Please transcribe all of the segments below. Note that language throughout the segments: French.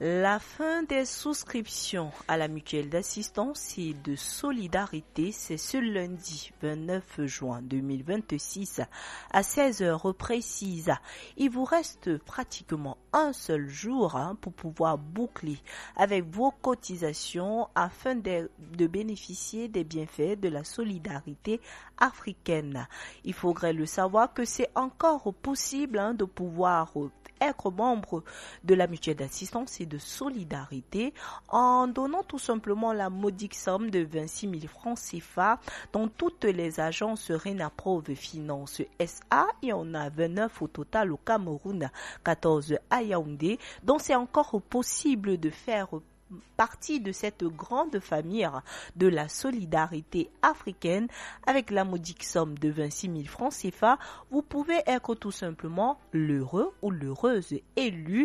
La fin des souscriptions à la mutuelle d'assistance et de solidarité, c'est ce lundi 29 juin 2026 à 16 heures précises. Il vous reste pratiquement un seul jour pour pouvoir boucler avec vos cotisations afin de bénéficier des bienfaits de la solidarité africaine. Il faudrait le savoir que c'est encore possible de pouvoir être membre de la mutuelle d'assistance et de solidarité en donnant tout simplement la modique somme de 26 000 francs CFA dans toutes les agences Renaprove Finance SA. Il y en a 29 au total au Cameroun, 14 à Yaoundé. Donc c'est encore possible de faire partie de cette grande famille de la solidarité africaine avec la modique somme de 26 000 francs CFA. Vous pouvez être tout simplement l'heureux ou l'heureuse élu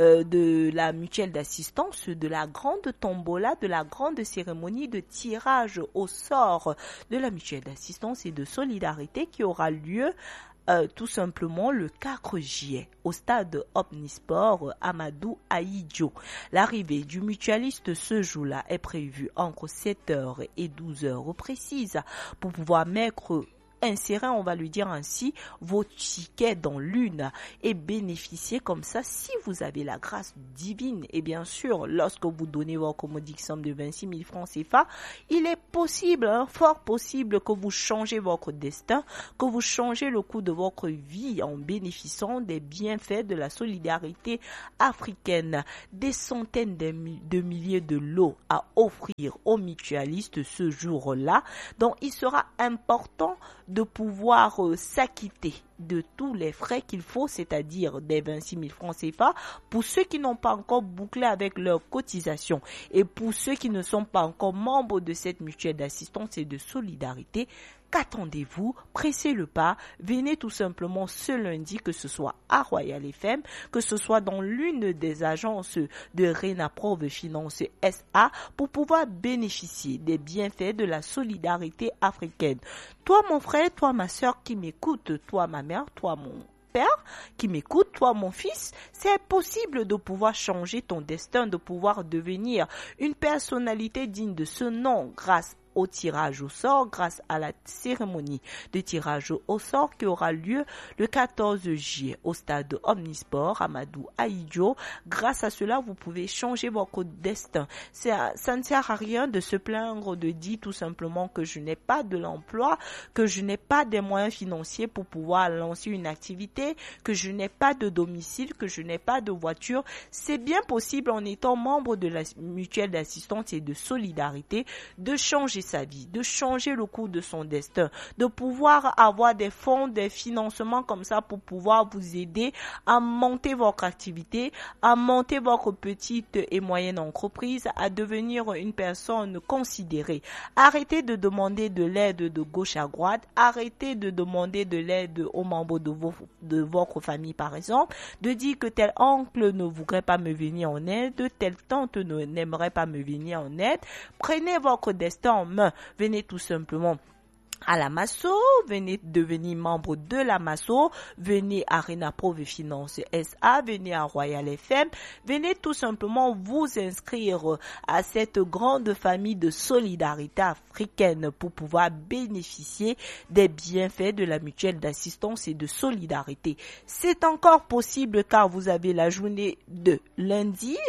de la mutuelle d'assistance, de la grande tombola, de la grande cérémonie de tirage au sort de la mutuelle d'assistance et de solidarité qui aura lieu tout simplement le 4 juillet au stade Omnisport Amadou Ahidjo. L'arrivée du mutualiste ce jour-là est prévue entre 7h et 12h précises pour pouvoir insérer, on va lui dire ainsi, vos tickets dans l'une et bénéficier comme ça, si vous avez la grâce divine. Et bien sûr, lorsque vous donnez votre modique somme de 26 000 francs CFA, il est possible, fort possible que vous changez votre destin, que vous changez le cours de votre vie en bénéficiant des bienfaits de la solidarité africaine. Des centaines de milliers de lots à offrir aux mutualistes ce jour-là. Donc, il sera important de pouvoir s'acquitter de tous les frais qu'il faut, c'est-à-dire des 26 000 francs CFA pour ceux qui n'ont pas encore bouclé avec leur cotisation et pour ceux qui ne sont pas encore membres de cette mutuelle d'assistance et de solidarité. Qu'attendez-vous? Pressez le pas, venez tout simplement ce lundi, que ce soit à Royal FM, que ce soit dans l'une des agences de Renaprove Finance SA pour pouvoir bénéficier des bienfaits de la solidarité africaine. Toi mon frère, toi ma soeur qui m'écoute, toi ma mère, toi mon père qui m'écoute, toi mon fils, c'est possible de pouvoir changer ton destin, de pouvoir devenir une personnalité digne de ce nom grâce au tirage au sort, grâce à la cérémonie de tirage au sort qui aura lieu le 14 juillet au stade Omnisport Amadou Ahidjo. Grâce à cela, vous pouvez changer votre destin. Ça ne sert à rien de se plaindre, de dire tout simplement que je n'ai pas de l'emploi, que je n'ai pas des moyens financiers pour pouvoir lancer une activité, que je n'ai pas de domicile, que je n'ai pas de voiture. C'est bien possible en étant membre de la mutuelle d'assistance et de solidarité de changer sa vie, de changer le cours de son destin, de pouvoir avoir des fonds, des financements comme ça pour pouvoir vous aider à monter votre activité, à monter votre petite et moyenne entreprise, à devenir une personne considérée. Arrêtez de demander de l'aide de gauche à droite, arrêtez de demander de l'aide aux membres de votre famille par exemple, de dire que tel oncle ne voudrait pas me venir en aide, telle tante n'aimerait pas me venir en aide. Prenez votre destin en main. Venez tout simplement à la Masso, venez devenir membre de la Masso, venez à Renaprove Finance SA, venez à Royal FM, venez tout simplement vous inscrire à cette grande famille de solidarité africaine pour pouvoir bénéficier des bienfaits de la mutuelle d'assistance et de solidarité. C'est encore possible car vous avez la journée de lundi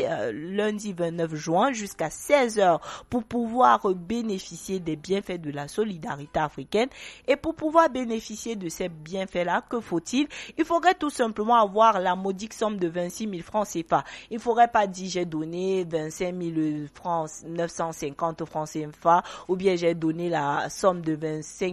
29 juin jusqu'à 16 heures pour pouvoir bénéficier des bienfaits de la solidarité africaine. Et pour pouvoir bénéficier de ces bienfaits-là, que faut-il? Il faudrait tout simplement avoir la modique somme de 26 000 francs CFA. Il ne faudrait pas dire j'ai donné 25 000 francs, 950 francs CFA ou bien j'ai donné la somme de 25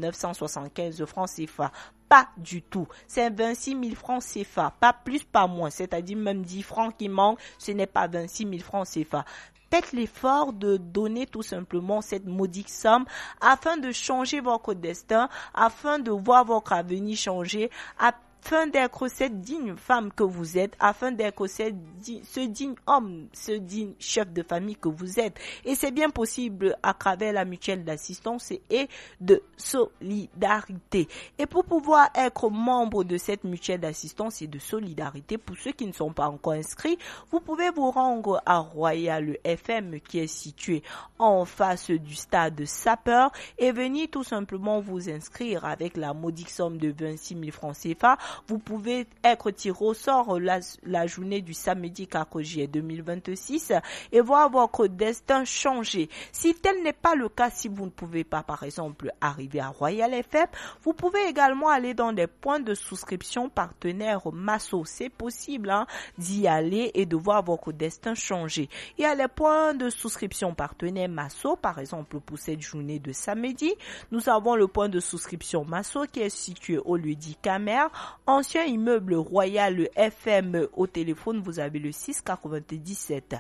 975 francs CFA. Pas du tout. C'est 26 000 francs CFA. Pas plus, pas moins. C'est-à-dire même 10 francs qui manquent, ce n'est pas 26 000 francs CFA. Faites l'effort de donner tout simplement cette modique somme afin de changer votre destin, afin de voir votre avenir changer, afin d'être cette digne femme que vous êtes, afin d'être ce digne homme, ce digne chef de famille que vous êtes. Et c'est bien possible à travers la mutuelle d'assistance et de solidarité. Et pour pouvoir être membre de cette mutuelle d'assistance et de solidarité, pour ceux qui ne sont pas encore inscrits, vous pouvez vous rendre à Royal FM qui est situé en face du stade Sapeur et venir tout simplement vous inscrire avec la modique somme de 26 000 francs CFA. Vous pouvez être tiré au sort la journée du samedi 4 juillet 2026 et voir votre destin changer. Si tel n'est pas le cas, si vous ne pouvez pas par exemple arriver à Royal FM, vous pouvez également aller dans des points de souscription partenaires Masso. C'est possible d'y aller et de voir votre destin changer. Il y a les points de souscription partenaires Masso, par exemple pour cette journée de samedi. Nous avons le point de souscription Masso qui est situé au lieu dit Camer, ancien immeuble Royal FM. Au téléphone, vous avez le 6 97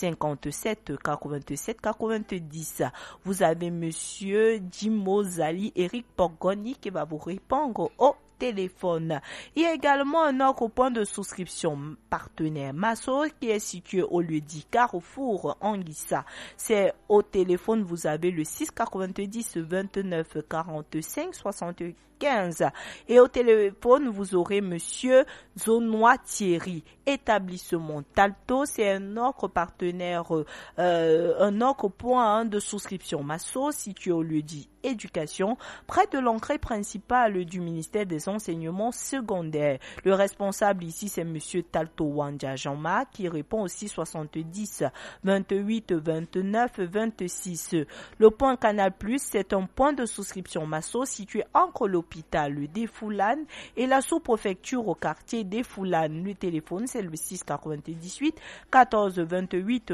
57 87 90. Vous avez monsieur Jimo Zali Eric Borgoni qui va vous répondre au téléphone. Il y a également un autre point de souscription partenaire Masso qui est situé au lieu dit Carrefour Anguissa. C'est au téléphone, vous avez le 6 90 29 45 75 et au téléphone vous aurez monsieur Zonois Thierry. Établissement Talto, c'est un autre partenaire, un autre point de souscription Masso situé au lieu dit éducation, près de l'entrée principale du ministère des enseignements secondaires. Le responsable ici, c'est monsieur Talto Wanja Jean-Marc qui répond aussi 70 28 29 26. Le point Canal Plus, c'est un point de souscription Masso situé entre l'hôpital des Foulanes et la sous-préfecture au quartier des Foulanes. Le téléphone, c'est le 6 98 14 28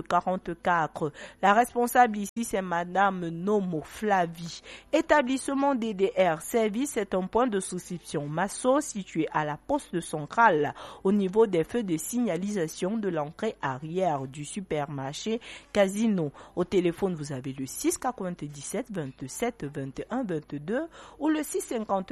44. La responsable ici, c'est madame Nomo Flavie. Établissement DDR Service, c'est un point de souscription Masso situé à la poste centrale au niveau des feux de signalisation de l'entrée arrière du supermarché Casino. Au téléphone, vous avez le 6 97 27 21 22 ou le 6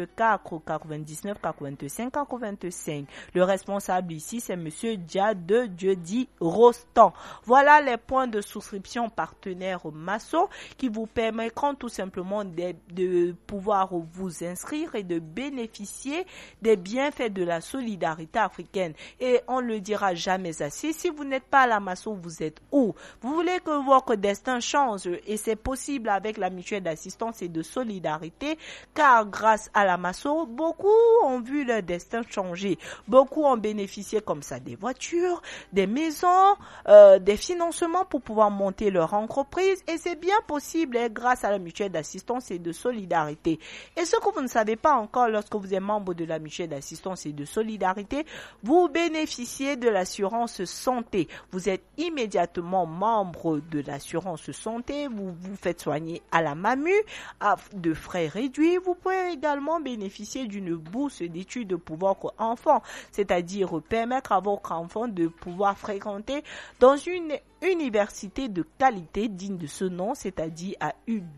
54 99 85 85. Le responsable ici, c'est monsieur Dia de Jeudi Rostand. Voilà les points de souscription partenaires Masso qui vous permettront tout simplement de pouvoir vous inscrire et de bénéficier des bienfaits de la solidarité africaine. Et on ne le dira jamais assez. Si vous n'êtes pas à la Masso, vous êtes où? Vous voulez que votre destin change et c'est possible avec la mutuelle d'assistance et de solidarité car grâce à la Masso, beaucoup ont vu leur destin changer. Beaucoup ont bénéficié comme ça des voitures, des maisons, des financements pour pouvoir monter leur entreprise et c'est bien possible grâce à la mutuelle d'assistance et de solidarité. Et ce que vous ne savez pas encore lorsque vous êtes membre de la mutuelle d'assistance et de solidarité, vous bénéficiez de l'assurance santé. Vous êtes immédiatement membre de l'assurance santé, vous vous faites soigner à la MAMU à de frais réduits. Vous pouvez également bénéficier d'une bourse d'études pour votre enfant, c'est-à-dire permettre à votre enfant de pouvoir fréquenter dans une université de qualité digne de ce nom, c'est-à-dire à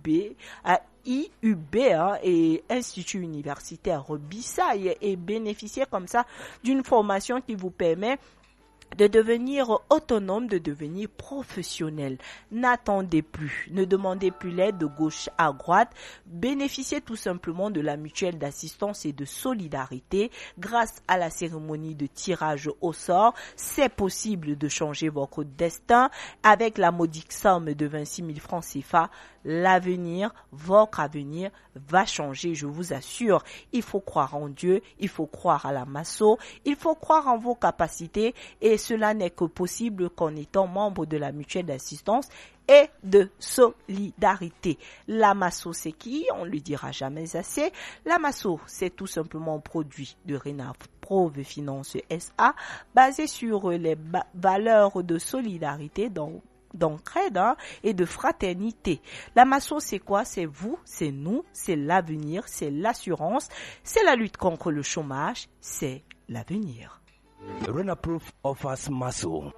IUB et Institut universitaire Bissaï et bénéficier comme ça d'une formation qui vous permet de devenir autonome, de devenir professionnel. N'attendez plus, ne demandez plus l'aide de gauche à droite, bénéficiez tout simplement de la mutuelle d'assistance et de solidarité grâce à la cérémonie de tirage au sort. C'est possible de changer votre destin avec la modique somme de 26 000 francs CFA. L'avenir, votre avenir va changer, je vous assure. Il faut croire en Dieu, il faut croire à la Masso, il faut croire en vos capacités et cela n'est que possible qu'en étant membre de la mutuelle d'assistance et de solidarité. La Masso, c'est qui? On ne le dira jamais assez. La Masso, c'est tout simplement un produit de Renav Prove Finance SA basé sur les valeurs de solidarité d'entraide et de fraternité. La Masso, c'est quoi? C'est vous, c'est nous, c'est l'avenir, c'est l'assurance, c'est la lutte contre le chômage, c'est l'avenir. Renaproof offers Masso.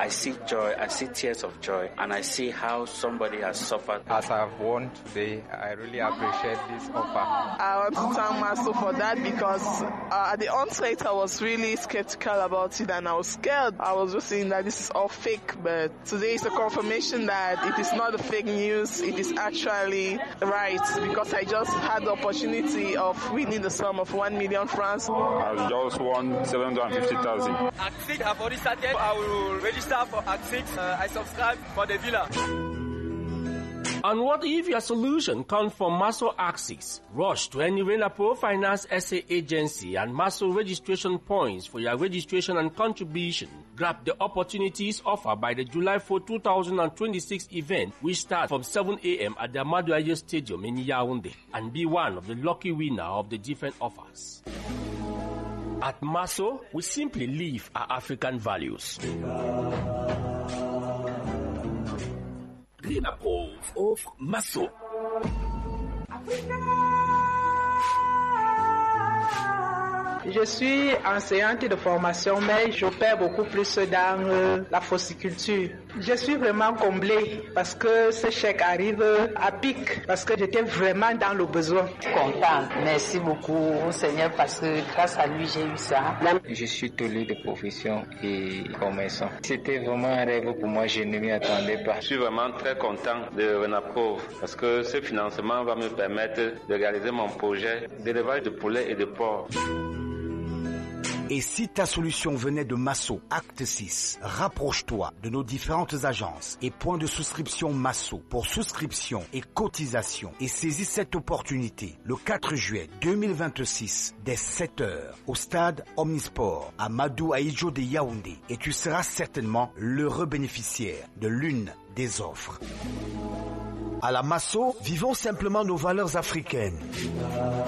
I see joy, I see tears of joy, and I see how somebody has suffered. As I've won today, I really appreciate this offer. I want to thank Maso for that because at the onset I was really skeptical about it and I was scared. I was just saying that this is all fake, but today is a confirmation that it is not a fake news, it is actually right, because I just had the opportunity of winning the sum of 1 million francs. I've just won 750,000. Act 6 have already started. I will register for Act 6. I subscribe for the villa. And what if your solution comes from Maso Axis? Rush to any Renapro Finance SA agency and Maso registration points for your registration and contribution. Grab the opportunities offered by the July 4, 2026 event, which starts from 7 a.m. at the Amadou Aye Stadium in Yaoundé, and be one of the lucky winner of the different offers. At Maso, we simply live our African values. Renapro offre Maso. Je suis enseignante de formation, mais j'opère beaucoup plus dans la fossiculture. Je suis vraiment comblée parce que ce chèque arrive à pic, parce que j'étais vraiment dans le besoin. Contente, merci beaucoup Seigneur parce que grâce à lui j'ai eu ça. Je suis tolé de profession et commerçant. C'était vraiment un rêve pour moi, je ne m'y attendais pas. Je suis vraiment très content de Renapro parce que ce financement va me permettre de réaliser mon projet d'élevage de poulets et de porcs. Et si ta solution venait de Maso Acte 6, rapproche-toi de nos différentes agences et points de souscription Maso pour souscription et cotisation et saisis cette opportunité le 4 juillet 2026 dès 7h au stade Omnisport à Amadou Aye de Yaoundé et tu seras certainement l'heureux bénéficiaire de l'une des offres. À la Maso, vivons simplement nos valeurs africaines.